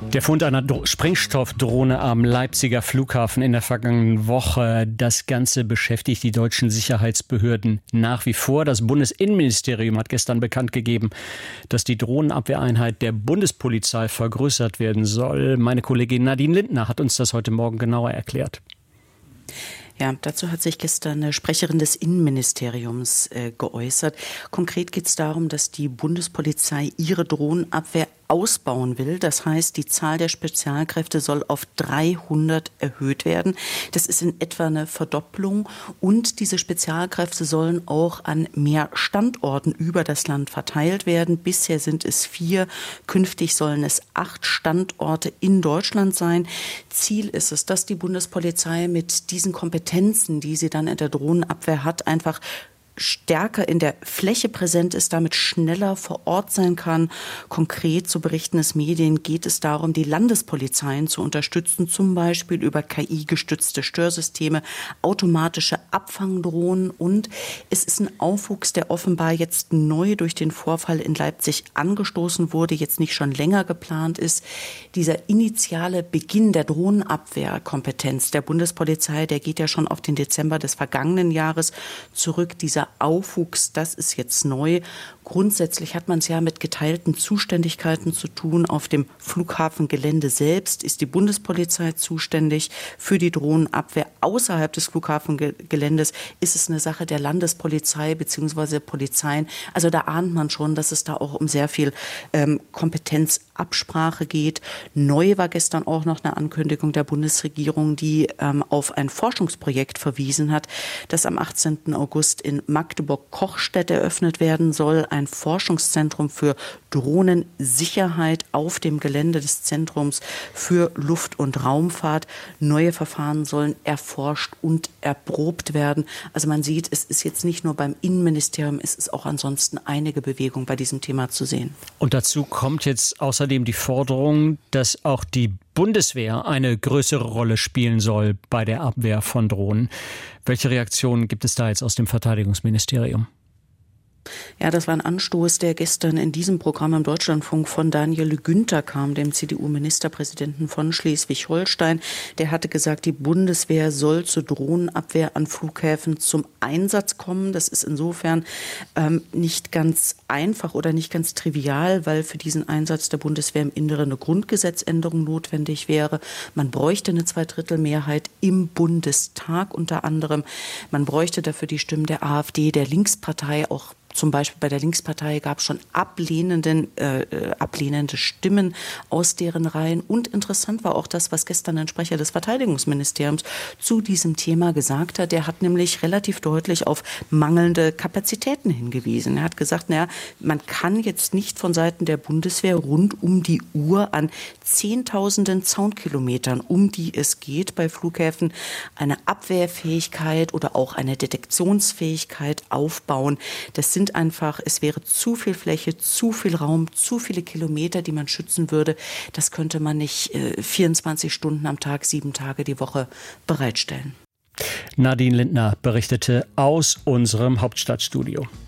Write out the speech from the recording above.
Der Fund einer Sprengstoffdrohne am Leipziger Flughafen in der vergangenen Woche, das Ganze beschäftigt die deutschen Sicherheitsbehörden nach wie vor. Das Bundesinnenministerium hat gestern bekannt gegeben, dass die Drohnenabwehreinheit der Bundespolizei vergrößert werden soll. Meine Kollegin Nadine Lindner hat uns das heute Morgen genauer erklärt. Ja, dazu hat sich gestern eine Sprecherin des Innenministeriums geäußert. Konkret geht es darum, dass die Bundespolizei ihre Drohnenabwehr ausbauen will. Das heißt, die Zahl der Spezialkräfte soll auf 300 erhöht werden. Das ist in etwa eine Verdopplung. Und diese Spezialkräfte sollen auch an mehr Standorten über das Land verteilt werden. Bisher sind es 4. Künftig sollen es 8 Standorte in Deutschland sein. Ziel ist es, dass die Bundespolizei mit diesen Kompetenzen, die sie dann in der Drohnenabwehr hat, einfach stärker in der Fläche präsent ist, damit schneller vor Ort sein kann. Konkret, so berichten es Medien, geht es darum, die Landespolizeien zu unterstützen, zum Beispiel über KI-gestützte Störsysteme, automatische Abfangdrohnen, und es ist ein Aufwuchs, der offenbar jetzt neu durch den Vorfall in Leipzig angestoßen wurde, jetzt nicht schon länger geplant ist. Dieser initiale Beginn der Drohnenabwehrkompetenz der Bundespolizei, der geht ja schon auf den Dezember des vergangenen Jahres zurück. Dieser Aufwuchs, das ist jetzt neu. Grundsätzlich hat man es ja mit geteilten Zuständigkeiten zu tun. Auf dem Flughafengelände selbst ist die Bundespolizei zuständig für die Drohnenabwehr. Außerhalb des Flughafengeländes ist es eine Sache der Landespolizei bzw. Polizeien. Also da ahnt man schon, dass es da auch um sehr viel Kompetenzabsprache geht. Neu war gestern auch noch eine Ankündigung der Bundesregierung, die auf ein Forschungsprojekt verwiesen hat, das am 18. August in Magdeburg-Kochstedt eröffnet werden soll. Ein Forschungszentrum für Drohnensicherheit auf dem Gelände des Zentrums für Luft- und Raumfahrt. Neue Verfahren sollen erforscht und erprobt werden. Also man sieht, es ist jetzt nicht nur beim Innenministerium, es ist auch ansonsten einige Bewegung bei diesem Thema zu sehen. Und dazu kommt jetzt außerdem die Forderung, dass auch die Bundeswehr eine größere Rolle spielen soll bei der Abwehr von Drohnen. Welche Reaktionen gibt es da jetzt aus dem Verteidigungsministerium? Ja, das war ein Anstoß, der gestern in diesem Programm im Deutschlandfunk von Daniel Günther kam, dem CDU-Ministerpräsidenten von Schleswig-Holstein. Der hatte gesagt, die Bundeswehr soll zur Drohnenabwehr an Flughäfen zum Einsatz kommen. Das ist insofern nicht ganz einfach oder nicht ganz trivial, weil für diesen Einsatz der Bundeswehr im Inneren eine Grundgesetzänderung notwendig wäre. Man bräuchte eine Zweidrittelmehrheit im Bundestag unter anderem. Man bräuchte dafür die Stimmen der AfD, der Linkspartei. Auch zum Beispiel bei der Linkspartei gab es schon ablehnende Stimmen aus deren Reihen. Und interessant war auch das, was gestern ein Sprecher des Verteidigungsministeriums zu diesem Thema gesagt hat. Der hat nämlich relativ deutlich auf mangelnde Kapazitäten hingewiesen. Er hat gesagt, man kann jetzt nicht von Seiten der Bundeswehr rund um die Uhr an Zehntausenden Zaunkilometern, um die es geht bei Flughäfen, eine Abwehrfähigkeit oder auch eine Detektionsfähigkeit aufbauen. Es wäre zu viel Fläche, zu viel Raum, zu viele Kilometer, die man schützen würde. Das könnte man nicht 24 Stunden am Tag, 7 Tage die Woche bereitstellen. Nadine Lindner berichtete aus unserem Hauptstadtstudio.